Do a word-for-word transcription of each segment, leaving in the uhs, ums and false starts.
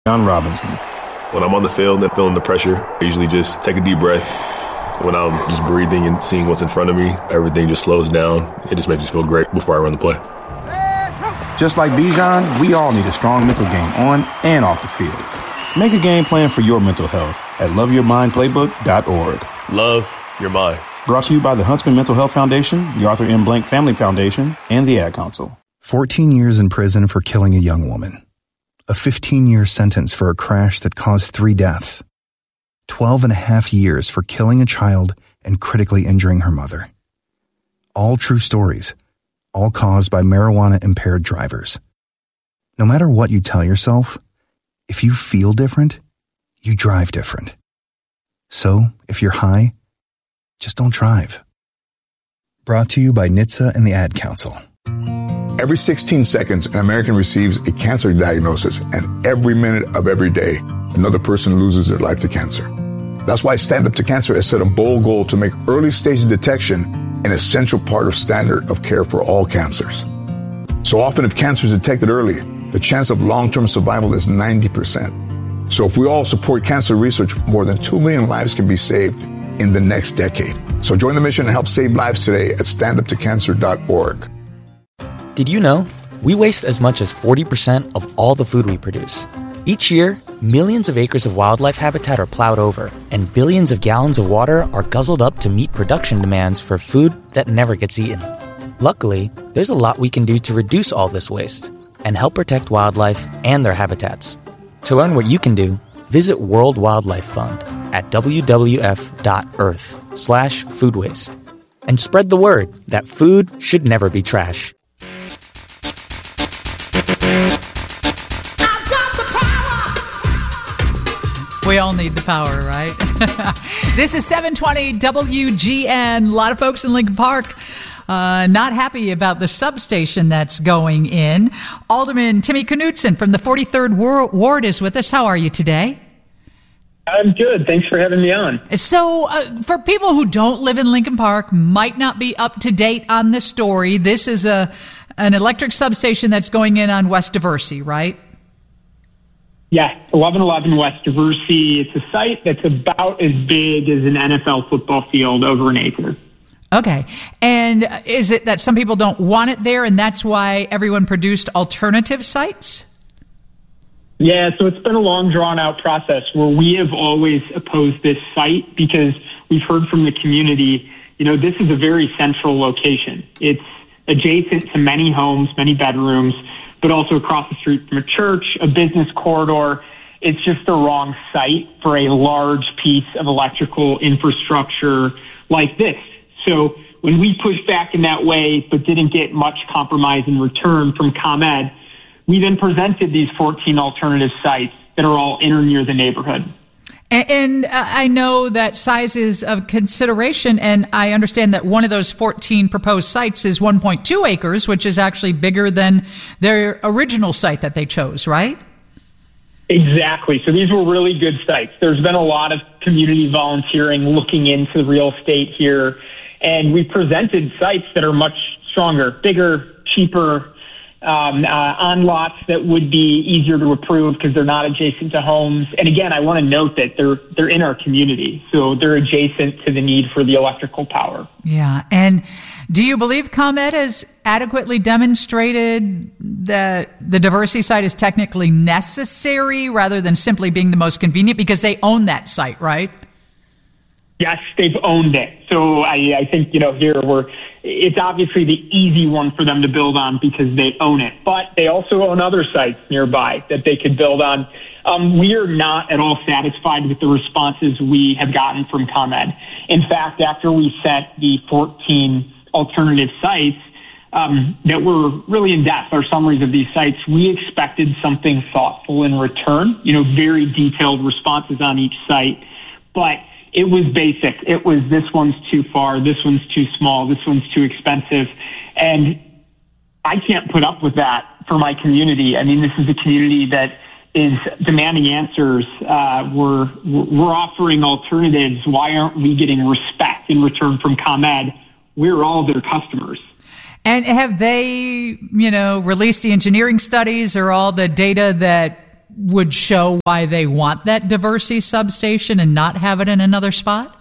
John Robinson. When I'm on the field and feeling the pressure, I usually just take a deep breath. When I'm just breathing and seeing what's in front of me, everything just slows down. It just makes me feel great before I run the play. Just like Bijan, we all need a strong mental game on and off the field. Make a game plan for your mental health at love your mind playbook dot org. Love your mind. Brought to you by the Huntsman Mental Health Foundation, the Arthur M. Blank Family Foundation, and the Ad Council. fourteen years in prison for killing a young woman. A fifteen-year sentence for a crash that caused three deaths. twelve and a half years for killing a child and critically injuring her mother. All true stories, all caused by marijuana-impaired drivers. No matter what you tell yourself, if you feel different, you drive different. So, if you're high, just don't drive. Brought to you by N H T S A and the Ad Council. Every sixteen seconds, an American receives a cancer diagnosis, and every minute of every day, another person loses their life to cancer. That's why Stand Up to Cancer has set a bold goal to make early stage detection an essential part of standard of care for all cancers. So often, if cancer is detected early, the chance of long-term survival is ninety percent. So if we all support cancer research, more than two million lives can be saved in the next decade. So join the mission and help save lives today at stand up to cancer dot org. Did you know we waste as much as forty percent of all the food we produce? Each year, millions of acres of wildlife habitat are plowed over, and billions of gallons of water are guzzled up to meet production demands for food that never gets eaten. Luckily, there's a lot we can do to reduce all this waste and help protect wildlife and their habitats. To learn what you can do, visit World Wildlife Fund at w w f dot earth slash food waste and spread the word that food should never be trash. We all need the power, right? This is seven twenty W G N. A lot of folks in Lincoln Park uh, not happy about the substation that's going in. Alderman Timmy Knutson from the forty-third Ward is with us. How are you today? I'm good. Thanks for having me on. So uh, for people who don't live in Lincoln Park, might not be up to date on this story, this is a an electric substation that's going in on West Diversey, right? Yeah, eleven eleven West Diversey. It's a site that's about as big as an N F L football field, over an acre. Okay. And is it that some people don't want it there, and that's why everyone produced alternative sites? Yeah, so it's been a long, drawn-out process where we have always opposed this site because we've heard from the community, you know, this is a very central location. It's adjacent to many homes, many bedrooms, but also across the street from a church, a business corridor. It's just the wrong site for a large piece of electrical infrastructure like this. So when we pushed back in that way but didn't get much compromise in return from ComEd, we then presented these fourteen alternative sites that are all in or near the neighborhood. And, and uh, I know that size is of consideration, and I understand that one of those fourteen proposed sites is one point two acres, which is actually bigger than their original site that they chose, right? Exactly. So these were really good sites. There's been a lot of community volunteering looking into the real estate here, and we presented sites that are much stronger, bigger, cheaper, Um, uh, on lots that would be easier to approve because they're not adjacent to homes. And again, I want to note that they're they're in our community, so they're adjacent to the need for the electrical power. Yeah. And do you believe ComEd has adequately demonstrated that the Diversey site is technically necessary rather than simply being the most convenient, because they own that site, right? Yes, they've owned it. So I, I think, you know, here we're, it's obviously the easy one for them to build on because they own it. But they also own other sites nearby that they could build on. Um, we are not at all satisfied with the responses we have gotten from ComEd. In fact, after we set the fourteen alternative sites um, that were really in depth, our summaries of these sites, we expected something thoughtful in return, you know, very detailed responses on each site. But it was basic. It was, this one's too far, this one's too small, this one's too expensive. And I can't put up with that for my community. I mean, this is a community that is demanding answers. Uh, we're, we're offering alternatives. Why aren't we getting respect in return from ComEd? We're all their customers. And have they, you know, released the engineering studies or all the data that would show why they want that Diversey substation and not have it in another spot?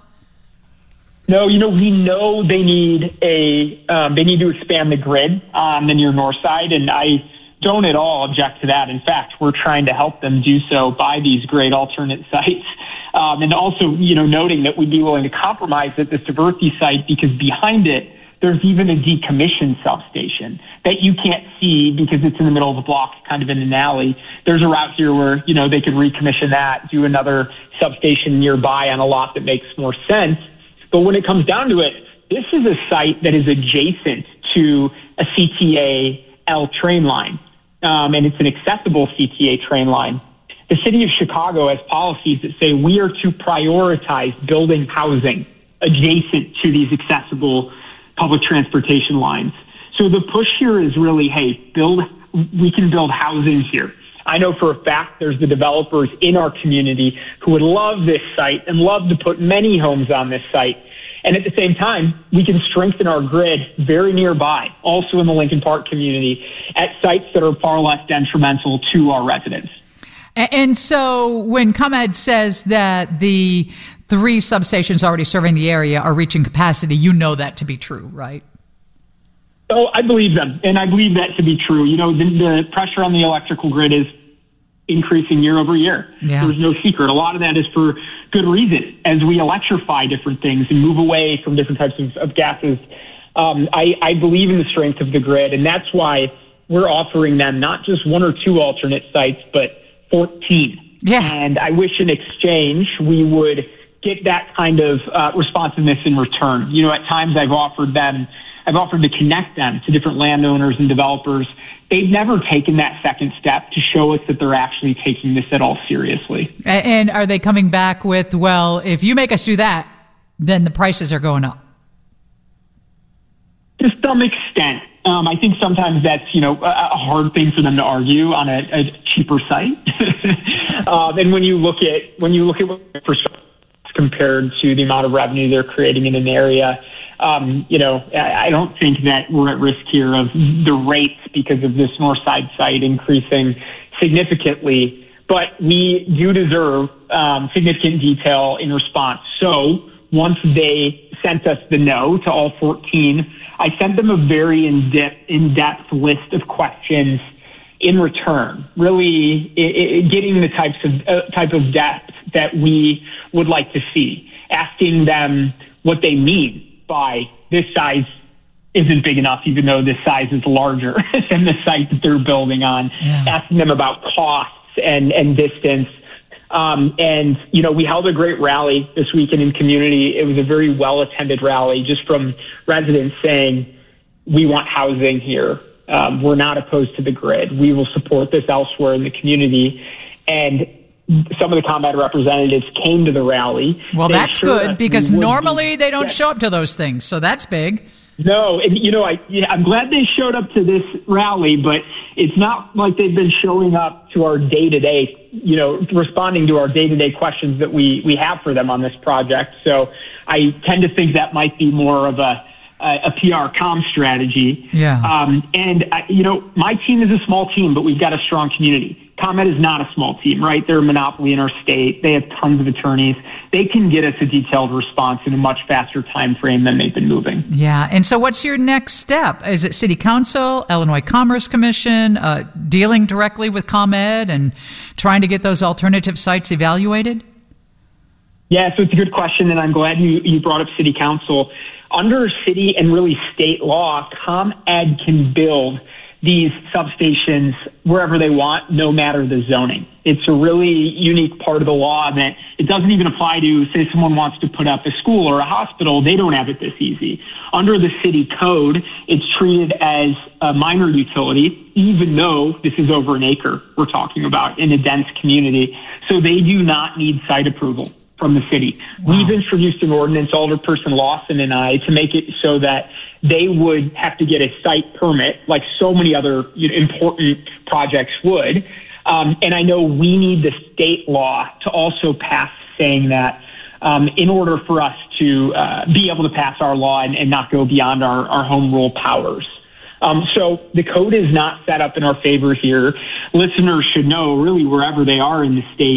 No, you know, we know they need a um, they need to expand the grid on the near north side, and I don't at all object to that. In fact, we're trying to help them do so by these great alternate sites, um, and also, you know, noting that we'd be willing to compromise at this Diversey site because behind it there's even a decommissioned substation that you can't see because it's in the middle of the block, kind of in an alley. There's a route here where, you know, they could recommission that, do another substation nearby on a lot that makes more sense. But when it comes down to it, this is a site that is adjacent to a C T A L train line, um, and it's an accessible C T A train line. The city of Chicago has policies that say we are to prioritize building housing adjacent to these accessible public transportation lines. So the push here is really, hey, build, we can build housing here. I know for a fact there's the developers in our community who would love this site and love to put many homes on this site. And at the same time, we can strengthen our grid very nearby, also in the Lincoln Park community, at sites that are far less detrimental to our residents. And so when ComEd says that the three substations already serving the area are reaching capacity, you know that to be true, right? Oh, I believe them, and I believe that to be true. You know, the, the pressure on the electrical grid is increasing year over year. Yeah. There's no secret. A lot of that is for good reason. As we electrify different things and move away from different types of, of gases, um, I, I believe in the strength of the grid, and that's why we're offering them not just one or two alternate sites, but fourteen. Yeah. And I wish in exchange we would get that kind of uh, responsiveness in return. You know, at times I've offered them, I've offered to connect them to different landowners and developers. They've never taken that second step to show us that they're actually taking this at all seriously. And are they coming back with, well, if you make us do that, then the prices are going up? To some extent. Um, I think sometimes that's, you know, a, a hard thing for them to argue on a, a cheaper site. um, and when you look at, when you look at what compared to the amount of revenue they're creating in an area, um, you know, I, I don't think that we're at risk here of the rates because of this north side site increasing significantly, but we do deserve um, significant detail in response. So once they sent us the no to all fourteen, I sent them a very in-depth, in-depth list of questions in return, really I- I getting the types of uh, type of depth that we would like to see, asking them what they mean by this size isn't big enough, even though this size is larger than the site that they're building on, yeah. Asking them about costs and, and distance. Um, and, you know, we held a great rally this weekend in community. It was a very well-attended rally just from residents saying, we want housing here. Um, we're not opposed to the grid. We will support this elsewhere in the community. And some of the ComEd representatives came to the rally. Well, they that's good because normally be, they don't yeah. show up to those things. So that's big. No, and you know, I, yeah, I'm glad they showed up to this rally, but it's not like they've been showing up to our day-to-day, you know, responding to our day-to-day questions that we, we have for them on this project. So I tend to think that might be more of a, a, a P R comm strategy. Yeah. Um, and, I, you know, my team is a small team, but we've got a strong community. ComEd is not a small team, right? They're a monopoly in our state. They have tons of attorneys. They can get us a detailed response in a much faster time frame than they've been moving. Yeah. And so what's your next step? Is it City Council, Illinois Commerce Commission, uh, dealing directly with ComEd and trying to get those alternative sites evaluated? Yeah, so it's a good question, and I'm glad you, you brought up City Council. Under city and really state law, ComEd can build these substations wherever they want, no matter the zoning. It's a really unique part of the law that it doesn't even apply to, say someone wants to put up a school or a hospital, they don't have it this easy. Under the city code, it's treated as a minor utility, even though this is over an acre we're talking about in a dense community. So they do not need site approval from the city. Wow. We've introduced an ordinance, Alderperson Lawson and I, to make it so that they would have to get a site permit, like so many other you know, important projects would. Um, and I know we need the state law to also pass saying that um, in order for us to uh, be able to pass our law and, and not go beyond our, our home rule powers. Um, so the code is not set up in our favor here. Listeners should know, really, wherever they are in the state,